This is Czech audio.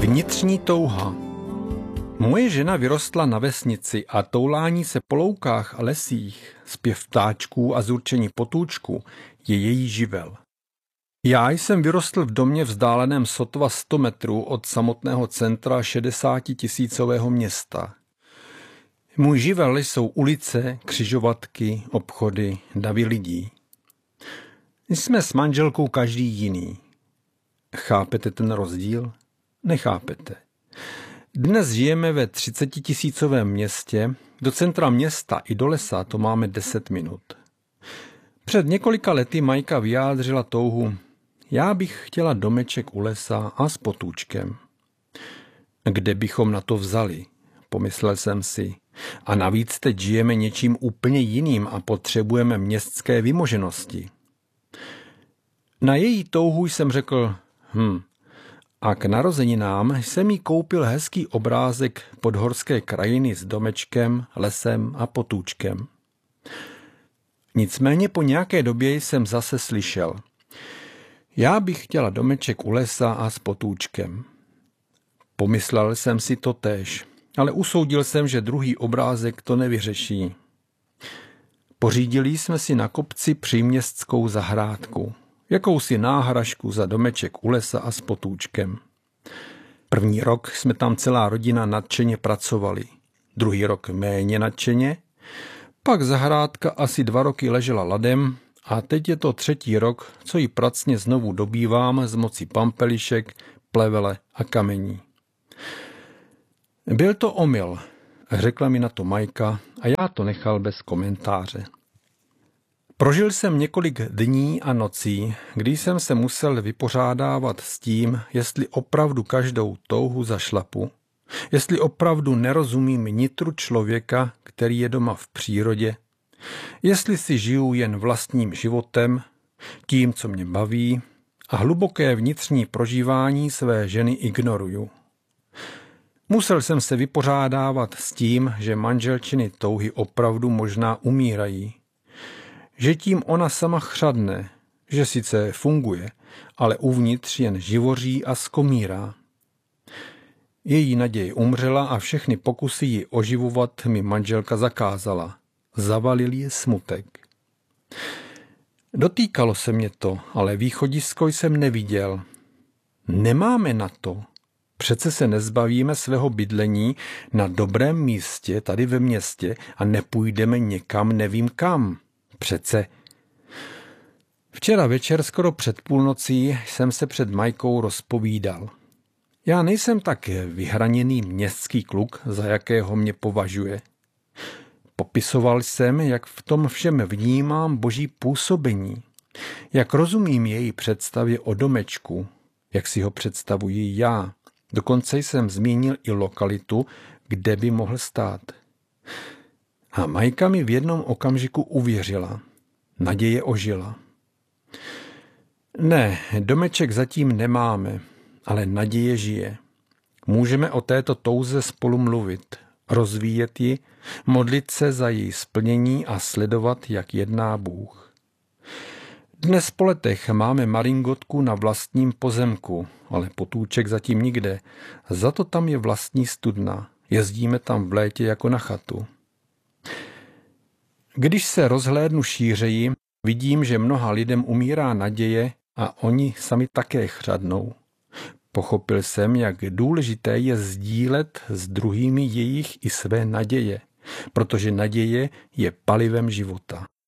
Vnitřní touha. Moje žena vyrostla na vesnici a toulání se po loukách a lesích, zpěv ptáčků a zurčení potůčků je její živel. Já jsem vyrostl v domě vzdáleném sotva 100 metrů od samotného centra 60-tisícového města. Můj živel jsou ulice, křižovatky, obchody, davy lidí. Jsme s manželkou každý jiný. Chápete ten rozdíl? Nechápete. Dnes žijeme ve 30-tisícovém městě, do centra města i do lesa to máme 10 minut. Před několika lety Majka vyjádřila touhu: já bych chtěla domeček u lesa a s potůčkem. Kde bychom na to vzali? Pomyslel jsem si. A navíc teď žijeme něčím úplně jiným a potřebujeme městské vymoženosti. Na její touhu jsem řekl, a k narozeninám jsem jí koupil hezký obrázek podhorské krajiny s domečkem, lesem a potůčkem. Nicméně po nějaké době jsem zase slyšel: já bych chtěla domeček u lesa a s potůčkem. Pomyslel jsem si to též, ale usoudil jsem, že druhý obrázek to nevyřeší. Pořídili jsme si na kopci příměstskou zahrádku, jakousi náhražku za domeček u lesa a s potůčkem. První rok jsme tam celá rodina nadšeně pracovali, druhý rok méně nadšeně, pak zahrádka asi 2 roky ležela ladem a teď je to 3. rok, co ji pracně znovu dobývám z moci pampelišek, plevele a kamení. Byl to omyl, řekla mi na to Majka a já to nechal bez komentáře. Prožil jsem několik dní a nocí, kdy jsem se musel vypořádávat s tím, jestli opravdu každou touhu zašlapu, jestli opravdu nerozumím nitru člověka, který je doma v přírodě, jestli si žiju jen vlastním životem, tím, co mě baví, a hluboké vnitřní prožívání své ženy ignoruju. Musel jsem se vypořádávat s tím, že manželčiny touhy opravdu možná umírají, že tím ona sama chřadne, že sice funguje, ale uvnitř jen živoří a skomírá. Její naděje umřela a všechny pokusy ji oživovat mi manželka zakázala. Zavalil ji smutek. Dotýkalo se mě to, ale východisko jsem neviděl. Nemáme na to. Přece se nezbavíme svého bydlení na dobrém místě tady ve městě a nepůjdeme někam nevím kam. Přece. Včera večer skoro před půlnocí jsem se před Majkou rozpovídal. Já nejsem tak vyhraněný městský kluk, za jakého mě považuje. Popisoval jsem, jak v tom všem vnímám boží působení, jak rozumím její představě o domečku, jak si ho představuji já. Dokonce jsem zmínil i lokalitu, kde by mohl stát. A Majka mi v jednom okamžiku uvěřila. Naděje ožila. Ne, domeček zatím nemáme, ale naděje žije. Můžeme o této touze spolu mluvit, rozvíjet ji, modlit se za její splnění a sledovat, jak jedná Bůh. Dnes po letech máme maringotku na vlastním pozemku, ale potůček zatím nikde. Za to tam je vlastní studna. Jezdíme tam v létě jako na chatu. Když se rozhlédnu šířeji, vidím, že mnoha lidem umírá naděje a oni sami také chřadnou. Pochopil jsem, jak důležité je sdílet s druhými jejich i své naděje, protože naděje je palivem života.